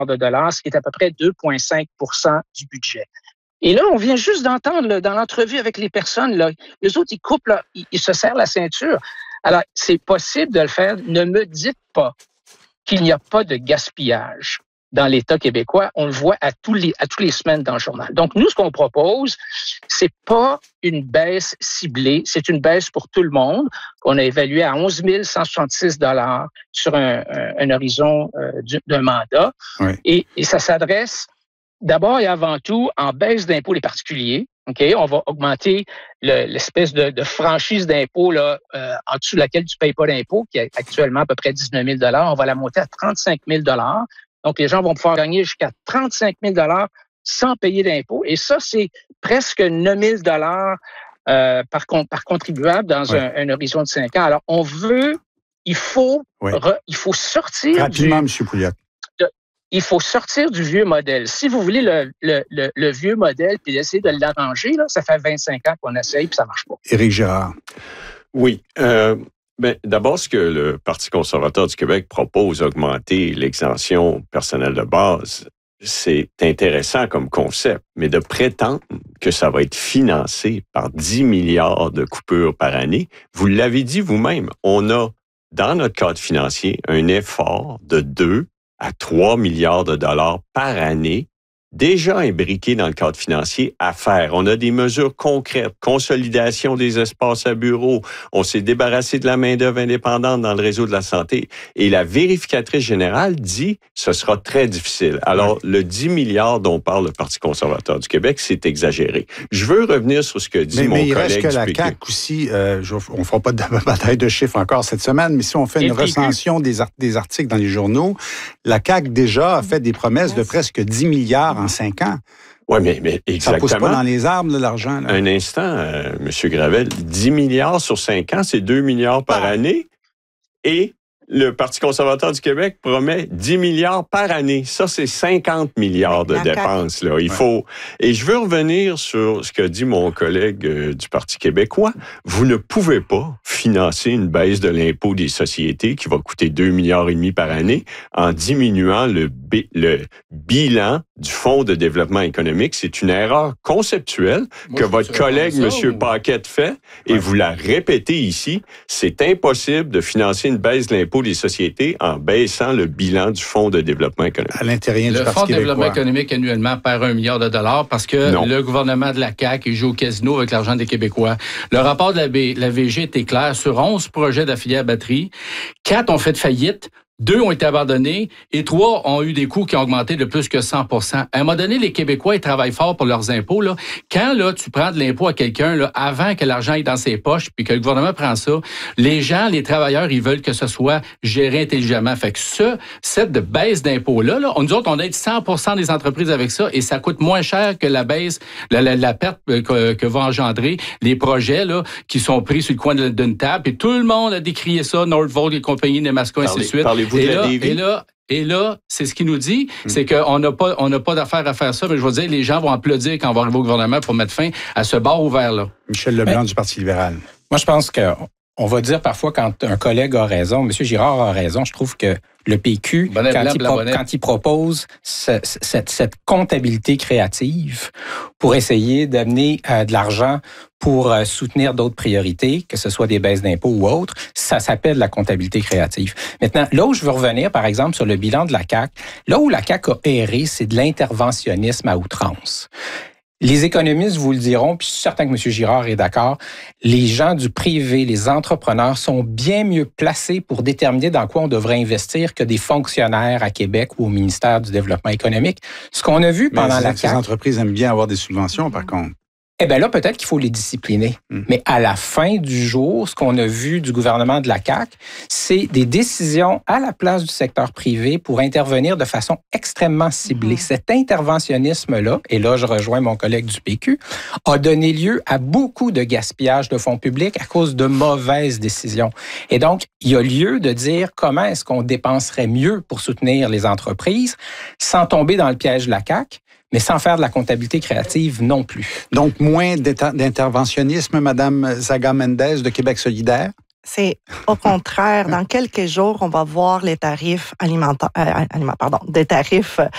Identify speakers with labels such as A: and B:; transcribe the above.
A: de dollars, ce qui est à peu près 2,5 % du budget. Et là, on vient juste d'entendre là, dans l'entrevue avec les personnes, là, eux autres, ils coupent, là, ils se serrent la ceinture. Alors, c'est possible de le faire. Ne me dites pas qu'il n'y a pas de gaspillage dans l'État québécois. On le voit à tous les semaines dans le journal. Donc, nous, ce qu'on propose, c'est pas une baisse ciblée, c'est une baisse pour tout le monde. On a évalué à 11 166 $ sur un horizon d'un mandat. Oui. Et ça s'adresse d'abord et avant tout en baisse d'impôts les particuliers. Okay? On va augmenter l'espèce de franchise d'impôt là, en dessous de laquelle tu ne payes pas d'impôt, qui est actuellement à peu près 19 000 $. On va la monter à 35 000 $. Donc, les gens vont pouvoir gagner jusqu'à 35 000 $ sans payer d'impôts. Et ça, c'est presque 9 000 $ par contribuable dans un horizon de 5 ans. Alors, il faut sortir
B: rapidement, M. Pouliot.
A: Il faut sortir du vieux modèle. Si vous voulez le vieux modèle puis essayer de l'arranger, là, ça fait 25 ans qu'on essaye puis ça marche pas.
B: Éric Girard.
C: Oui. D'abord, ce que le Parti conservateur du Québec propose, augmenter l'exemption personnelle de base, c'est intéressant comme concept, mais de prétendre que ça va être financé par 10 milliards de coupures par année, vous l'avez dit vous-même, on a, dans notre cadre financier, un effort de 2 à 3 milliards de dollars par année déjà imbriqués dans le cadre financier à faire. On a des mesures concrètes, consolidation des espaces à bureaux, on s'est débarrassé de la main-d'œuvre indépendante dans le réseau de la santé et la vérificatrice générale dit que ce sera très difficile. Alors, le 10 milliards dont parle le Parti conservateur du Québec, c'est exagéré. Je veux revenir sur ce que dit mon collègue du PQ. Mais il reste que la CAQ
B: aussi, on ne fera pas de bataille de chiffres encore cette semaine, mais si on fait une recension des articles dans les journaux, la CAQ déjà a fait des promesses de presque 10 milliards en 5 ans.
C: Oui, mais exactement.
B: Ça ne pousse pas dans les arbres, l'argent. Là.
C: Un instant, M. Gravel, 10 milliards sur 5 ans, c'est 2 milliards par année. Et le Parti conservateur du Québec promet 10 milliards par année. Ça, c'est 50 milliards de dépenses. Là. Il faut. Et je veux revenir sur ce qu'a dit mon collègue du Parti québécois. Vous ne pouvez pas financer une baisse de l'impôt des sociétés qui va coûter 2,5 milliards par année en diminuant le bilan du Fonds de développement économique. C'est une erreur conceptuelle que votre collègue, M. Paquette, fait et vous la répétez ici. C'est impossible de financer une baisse de l'impôt des sociétés en baissant le bilan du Fonds de développement économique.
B: À l'intérieur du Parti québécois.
D: Le Fonds de développement économique annuellement perd 1 milliard de dollars parce que le gouvernement de la CAQ joue au casino avec l'argent des Québécois. Le rapport de la VG était clair. Sur 11 projets d'affiliés à batterie, 4 ont fait faillite. 2 ont été abandonnés et 3 ont eu des coûts qui ont augmenté de plus que 100 %. À un moment donné, les Québécois, ils travaillent fort pour leurs impôts. Là. Quand là, tu prends de l'impôt à quelqu'un là, avant que l'argent aille dans ses poches puis que le gouvernement prend ça, les gens, les travailleurs, ils veulent que ce soit géré intelligemment. Fait que cette baisse d'impôts-là, nous autres, on aide 100 % des entreprises avec ça et ça coûte moins cher que la baisse, la perte que va engendrer les projets là, qui sont pris sur le coin d'une table. Et tout le monde a décrié ça, Northvolt et compagnie, Nemasco, ainsi de suite. Et là, c'est ce qu'il nous dit, c'est qu'on n'a pas d'affaire à faire ça, mais je veux dire, les gens vont applaudir quand on va arriver au gouvernement pour mettre fin à ce bar ouvert-là.
B: Michel Leblanc du Parti libéral.
E: Moi, je pense qu'on va dire parfois quand un collègue a raison, M. Girard a raison, je trouve que le PQ, quand il propose cette comptabilité créative pour essayer d'amener de l'argent pour soutenir d'autres priorités, que ce soit des baisses d'impôts ou autres, ça s'appelle la comptabilité créative. Maintenant, là où je veux revenir, par exemple, sur le bilan de la CAQ, là où la CAQ a erré, c'est de l'interventionnisme à outrance. Les économistes vous le diront, puis je suis certain que M. Girard est d'accord, les gens du privé, les entrepreneurs sont bien mieux placés pour déterminer dans quoi on devrait investir que des fonctionnaires à Québec ou au ministère du Développement économique. Ce qu'on a vu pendant la CAQ...
B: Ces entreprises aiment bien avoir des subventions, par contre.
E: Eh bien là, peut-être qu'il faut les discipliner. Mais à la fin du jour, ce qu'on a vu du gouvernement de la CAQ, c'est des décisions à la place du secteur privé pour intervenir de façon extrêmement ciblée. Cet interventionnisme-là, et là je rejoins mon collègue du PQ, a donné lieu à beaucoup de gaspillage de fonds publics à cause de mauvaises décisions. Et donc, il y a lieu de dire comment est-ce qu'on dépenserait mieux pour soutenir les entreprises sans tomber dans le piège de la CAQ, mais sans faire de la comptabilité créative non plus.
B: Donc, moins d'interventionnisme, Mme Zaga-Mendez de Québec solidaire?
F: C'est au contraire, dans quelques jours, on va voir les tarifs des tarifs